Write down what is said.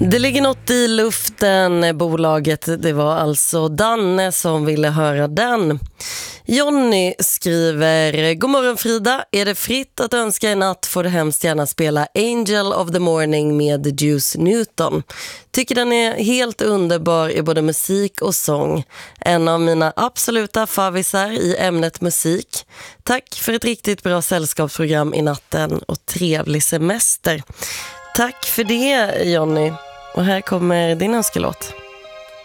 Det ligger något i luften, bolaget. Det var alltså Danne som ville höra den. Jonny skriver: God morgon Frida, är det fritt att önska en natt får du hemskt gärna spela Angel of the Morning med Juice Newton. Tycker den är helt underbar i både musik och sång. En av mina absoluta favvisar i ämnet musik. Tack för ett riktigt bra sällskapsprogram i natten och trevlig semester. Tack för det, Jonny. Och här kommer din önskelåt.